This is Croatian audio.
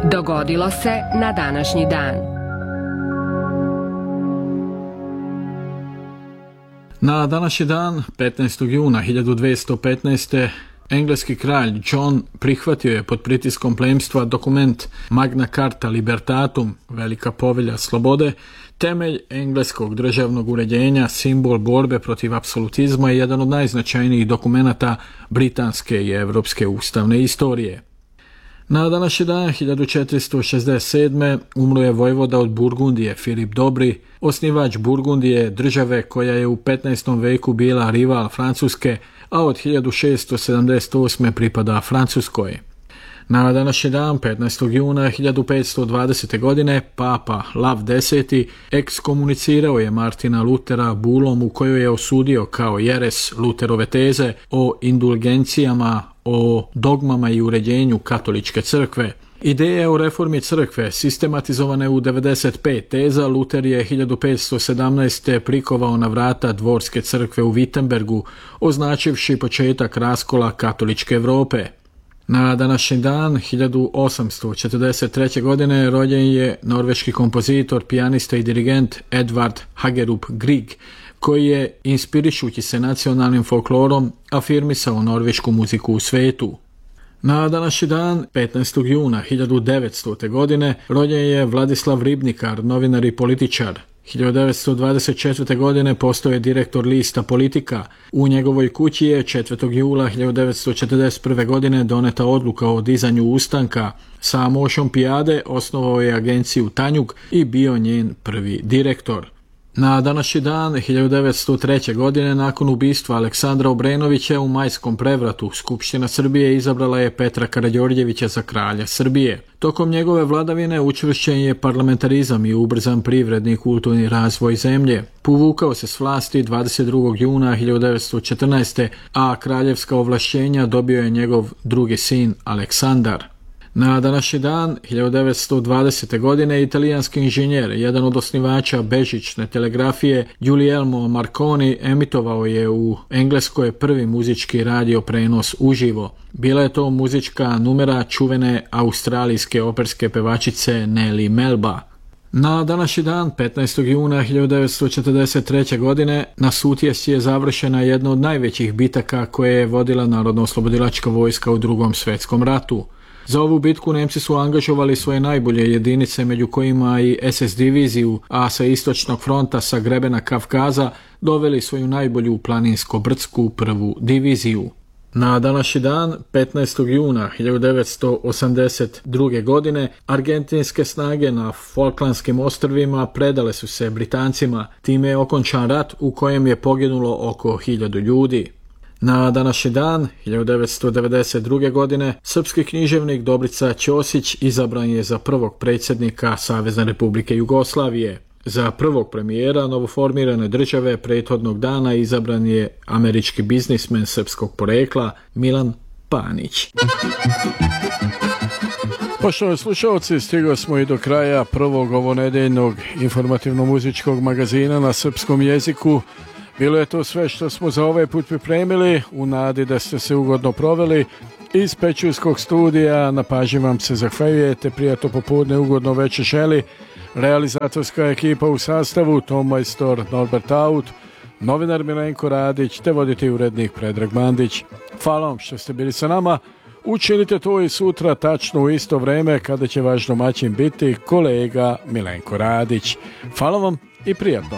Dogodilo se na današnji dan. Na današnji dan, 15. juna 1215. engleski kralj John prihvatio je pod pritiskom plemstva dokument Magna Carta Libertatum, Velika povelja slobode, temelj engleskog državnog uređenja, simbol borbe protiv apsolutizma i jedan od najznačajnijih dokumenata britanske i europske ustavne istorije. Na današnji dan 1467. umro je vojvoda od Burgundije Filip Dobri, osnivač Burgundije, države koja je u 15. veku bila rival Francuske, a od 1678. pripada Francuskoj. Na današnji dan, 15. juna 1520. godine, papa Lav X ekskomunicirao je Martina Lutera bulom u kojoj je osudio kao jeres Luterove teze o indulgencijama, o dogmama i uređenju katoličke crkve. Ideje o reformi crkve sistematizovane u 95 teza Luter je 1517. prikovao na vrata dvorske crkve u Wittenbergu, označivši početak raskola katoličke Europe. Na današnji dan, 1843. godine, rođen je norveški kompozitor, pijanista i dirigent Edvard Hagerup Grieg, koji je, inspirišući se nacionalnim folklorom, afirmisao norvešku muziku u svetu. Na današnji dan, 15. juna 1900. godine, rođen je Vladislav Ribnikar, novinar i političar. 1924. godine postao je direktor lista Politika. U njegovoj kući je 4. jula 1941. godine doneta odluka o dizanju ustanka. Sa mošom Pijade osnovao je agenciju Tanjug i bio njen prvi direktor. Na današnji dan, 1903. godine, nakon ubistva Aleksandra Obrenovića u majskom prevratu, Skupština Srbije izabrala je Petra Karađorđevića za kralja Srbije. Tokom njegove vladavine učvršćen je parlamentarizam i ubrzan privredni i kulturni razvoj zemlje. Povukao se s vlasti 22. juna 1914. a kraljevska ovlašćenja dobio je njegov drugi sin Aleksandar. Na današnji dan, 1920. godine, italijanski inženjer, jedan od osnivača bežične telegrafije, Guglielmo Marconi, emitovao je u Engleskoj prvi muzički radio prenos uživo. Bila je to muzička numera čuvene australijske operske pevačice Nellie Melba. Na današnji dan, 15. juna 1943. godine, na Sutjesci je završena jedna od najvećih bitaka koje je vodila Narodno-oslobodilačka vojska u Drugom svjetskom ratu. Za ovu bitku Nemci su angažovali svoje najbolje jedinice, među kojima i SS diviziju, a sa istočnog fronta sa grebena Kavkaza doveli svoju najbolju planinsko-brdsku prvu diviziju. Na današnji dan, 15. juna 1982. godine, argentinske snage na Falklandskim ostrvima predale su se Britancima, time je okončan rat u kojem je poginulo oko 1000 ljudi. Na današnji dan, 1992. godine, srpski književnik Dobrica Ćosić izabran je za prvog predsjednika Savezne Republike Jugoslavije. Za prvog premijera novoformirane države prethodnog dana izabran je američki biznismen srpskog porekla Milan Panić. Poštovani slušalci, stigli smo i do kraja prvog ovonedeljnog informativno-muzičkog magazina na srpskom jeziku. Bilo je to sve što smo za ovaj put pripremili, u nadi da ste se ugodno proveli. Iz Pećurskog studija na pažnji vam se zahvaljujete, prijatno popodne, ugodno večer želi. Realizatorska ekipa u sastavu: Tom Majstor, Norbert Aut, novinar Milenko Radić te voditelj urednik Predrag Mandić. Hvala vam što ste bili sa nama. Učinite to i sutra tačno u isto vreme kada će vaš domaćin biti kolega Milenko Radić. Hvala vam i prijatno.